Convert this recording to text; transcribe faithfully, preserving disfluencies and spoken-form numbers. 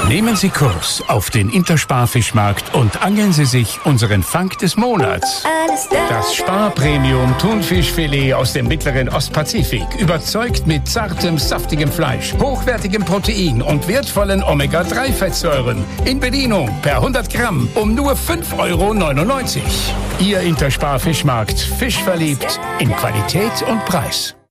Nehmen Sie Kurs auf den Interspar-Fischmarkt und angeln Sie sich unseren Fang des Monats. Das Spar-Premium Thunfischfilet aus dem mittleren Ostpazifik überzeugt mit zartem, saftigem Fleisch, hochwertigem Protein und wertvollen Omega drei Fettsäuren. In Bedienung per hundert Gramm um nur fünf Euro neunundneunzig. Ihr Interspar-Fischmarkt. Fisch verliebt in Qualität und Preis.